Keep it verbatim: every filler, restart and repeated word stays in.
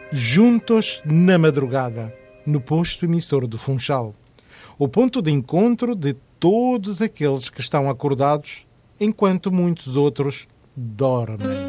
juntos na madrugada, no posto emissor do Funchal. O ponto de encontro de todos aqueles que estão acordados enquanto muitos outros dormem.